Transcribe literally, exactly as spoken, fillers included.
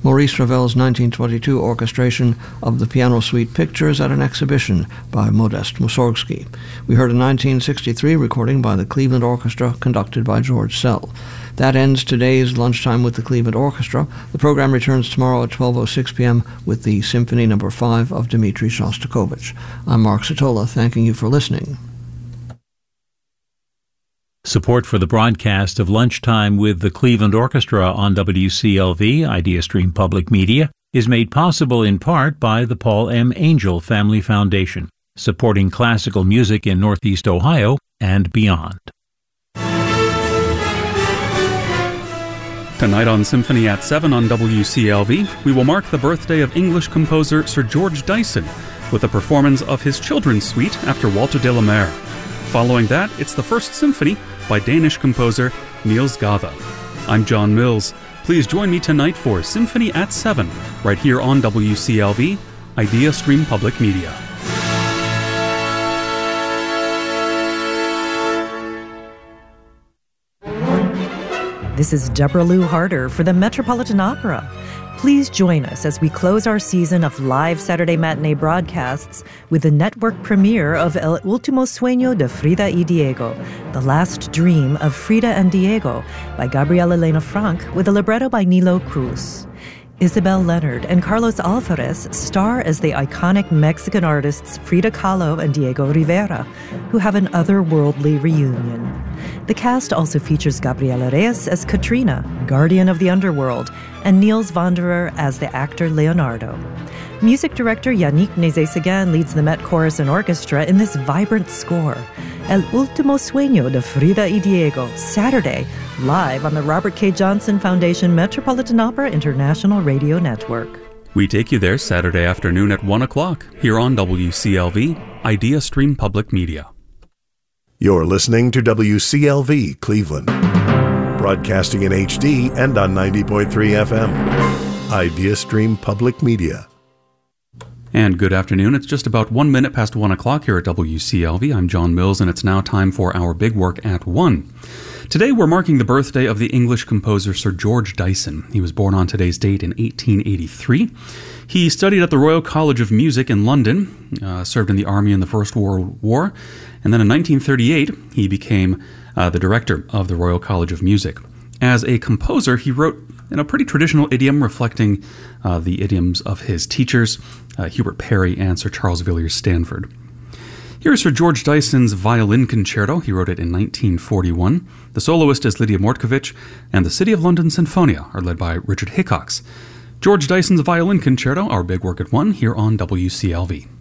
Maurice Ravel's nineteen twenty-two orchestration of the Piano Suite Pictures at an exhibition by Modest Mussorgsky. We heard a nineteen sixty-three recording by the Cleveland Orchestra conducted by George Szell. That ends today's Lunchtime with the Cleveland Orchestra. The program returns tomorrow at twelve oh six p.m. with the Symphony Number five of Dmitri Shostakovich. I'm Mark Satola, thanking you for listening. Support for the broadcast of Lunchtime with the Cleveland Orchestra on W C L V, IdeaStream Public Media, is made possible in part by the Paul M. Angel Family Foundation, supporting classical music in Northeast Ohio and beyond. Tonight on Symphony at seven on W C L V, we will mark the birthday of English composer Sir George Dyson with a performance of his children's suite after Walter de la Mare. Following that, it's the First Symphony by Danish composer Niels Gade. I'm John Mills. Please join me tonight for Symphony at seven, right here on W C L V, IdeaStream Public Media. This is Deborah Lou Harder for the Metropolitan Opera. Please join us as we close our season of live Saturday matinee broadcasts with the network premiere of El Último Sueño de Frida y Diego, The Last Dream of Frida and Diego, by Gabriela Elena Frank, with a libretto by Nilo Cruz. Isabel Leonard and Carlos Alvarez star as the iconic Mexican artists Frida Kahlo and Diego Rivera, who have an otherworldly reunion. The cast also features Gabriela Reyes as Katrina, guardian of the underworld, and Niels Wanderer as the actor Leonardo. Music director Yannick Nézet-Séguin leads the Met Chorus and Orchestra in this vibrant score. El Último Sueño de Frida y Diego, Saturday, live on the Robert K. Johnson Foundation Metropolitan Opera International Radio Network. We take you there Saturday afternoon at one o'clock here on W C L V, IdeaStream Public Media. You're listening to W C L V Cleveland, broadcasting in H D and on ninety point three F M. IdeaStream Public Media. And good afternoon. It's just about one minute past one o'clock here at W C L V. I'm John Mills, and it's now time for our big work at one. Today we're marking the birthday of the English composer Sir George Dyson. He was born on today's date in eighteen eighty-three. He studied at the Royal College of Music in London, uh, served in the army in the First World War, and then in nineteen thirty-eight he became uh, the director of the Royal College of Music. As a composer, he wrote in a pretty traditional idiom reflecting uh, the idioms of his teachers, uh, Hubert Parry and Sir Charles Villiers Stanford. Here is Sir George Dyson's Violin Concerto. He wrote it in nineteen forty-one. The soloist is Lydia Mortkovich, and the City of London Sinfonia are led by Richard Hickox. George Dyson's Violin Concerto, our big work at one, here on W C L V.